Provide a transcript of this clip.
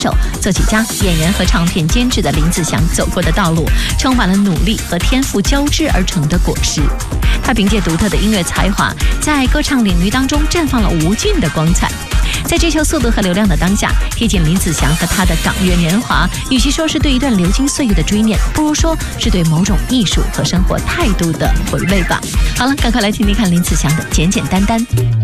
作曲家、演员和唱片监制的林子祥走过的道路，充满了努力和天赋交织而成的果实。他凭借独特的音乐才华，在歌唱领域当中绽放了无尽的光彩。在追求速度和流量的当下，贴近林子祥和他的港乐年华，与其说是对一段流金岁月的追念，不如说是对某种艺术和生活态度的回味吧。好了，赶快来听听看林子祥的简简单单。